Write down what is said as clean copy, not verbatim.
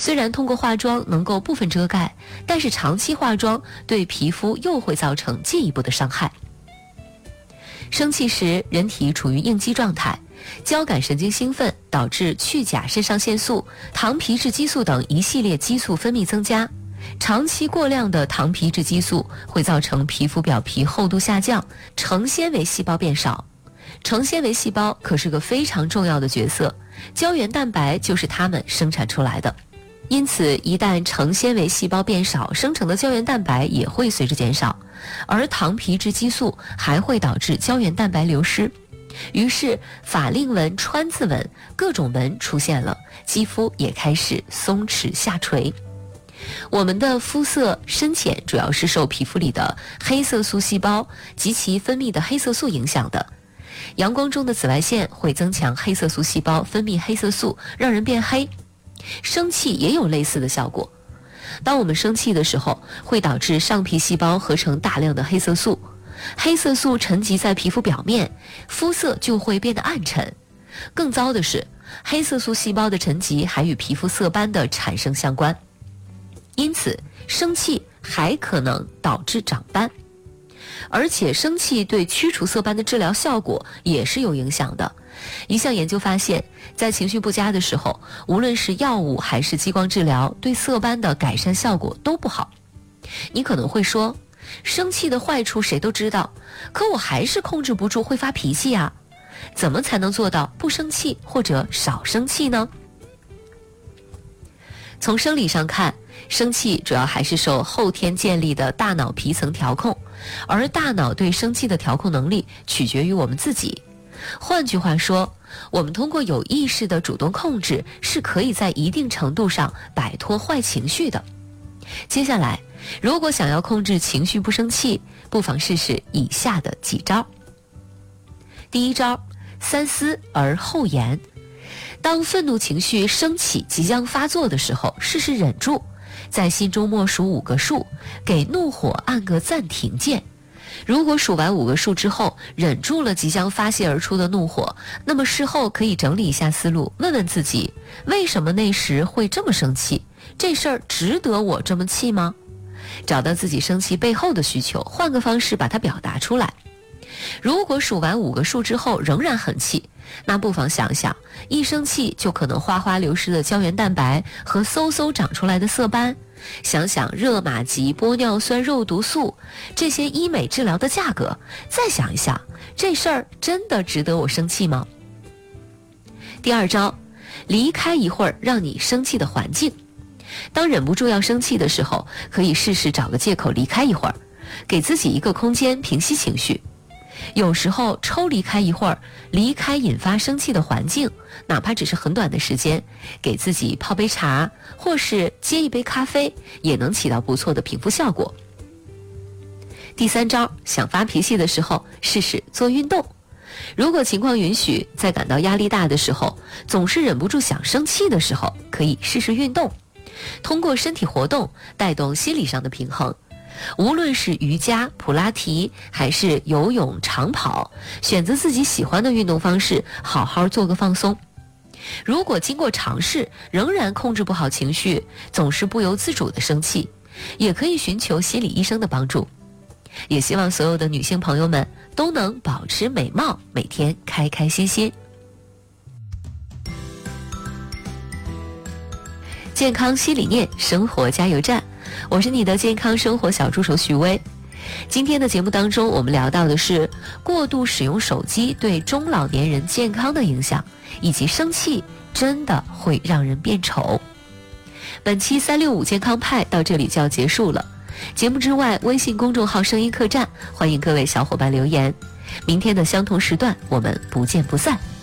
虽然通过化妆能够部分遮盖，但是长期化妆对皮肤又会造成进一步的伤害。生气时，人体处于应激状态，交感神经兴奋，导致去甲肾上腺素、糖皮质激素等一系列激素分泌增加。长期过量的糖皮质激素会造成皮肤表皮厚度下降，成纤维细胞变少。成纤维细胞可是个非常重要的角色，胶原蛋白就是它们生产出来的。因此，一旦成纤维细胞变少，生成的胶原蛋白也会随之减少，而糖皮质激素还会导致胶原蛋白流失。于是法令纹、川字纹、各种纹出现了，肌肤也开始松弛下垂。我们的肤色深浅主要是受皮肤里的黑色素细胞及其分泌的黑色素影响的。阳光中的紫外线会增强黑色素细胞分泌黑色素，让人变黑。生气也有类似的效果。当我们生气的时候，会导致上皮细胞合成大量的黑色素，黑色素沉积在皮肤表面，肤色就会变得暗沉。更糟的是，黑色素细胞的沉积还与皮肤色斑的产生相关，因此生气还可能导致长斑。而且生气对驱除色斑的治疗效果也是有影响的。一项研究发现，在情绪不佳的时候，无论是药物还是激光治疗，对色斑的改善效果都不好。你可能会说，生气的坏处谁都知道，可我还是控制不住会发脾气啊。怎么才能做到不生气或者少生气呢？从生理上看，生气主要还是受后天建立的大脑皮层调控，而大脑对生气的调控能力取决于我们自己。换句话说，我们通过有意识的主动控制，是可以在一定程度上摆脱坏情绪的。接下来，如果想要控制情绪不生气，不妨试试以下的几招。第一招，三思而后言。当愤怒情绪升起即将发作的时候，试试忍住，在心中默数5个数，给怒火按个暂停键。如果数完5个数之后，忍住了即将发泄而出的怒火，那么事后可以整理一下思路，问问自己，为什么那时会这么生气？这事儿值得我这么气吗？找到自己生气背后的需求，换个方式把它表达出来。如果数完5个数之后仍然很气，那不妨想想，一生气就可能哗哗流失的胶原蛋白和嗖嗖长出来的色斑，想想热玛吉、玻尿酸、肉毒素这些医美治疗的价格，再想一想，这事儿真的值得我生气吗？第二招，离开一会儿让你生气的环境。当忍不住要生气的时候，可以试试找个借口离开一会儿，给自己一个空间平息情绪。有时候抽离开一会儿，离开引发生气的环境，哪怕只是很短的时间，给自己泡杯茶或是接一杯咖啡，也能起到不错的平复效果。第三招，想发脾气的时候试试做运动。如果情况允许，在感到压力大的时候，总是忍不住想生气的时候，可以试试运动，通过身体活动带动心理上的平衡。无论是瑜伽、普拉提还是游泳、长跑，选择自己喜欢的运动方式，好好做个放松。如果经过尝试仍然控制不好情绪，总是不由自主的生气，也可以寻求心理医生的帮助。也希望所有的女性朋友们都能保持美貌，每天开开心心。健康新理念，生活加油站，我是你的健康生活小助手许巍。今天的节目当中，我们聊到的是过度使用手机对中老年人健康的影响，以及生气真的会让人变丑。本期365健康派到这里就要结束了。节目之外，微信公众号声音客栈，欢迎各位小伙伴留言。明天的相同时段，我们不见不散。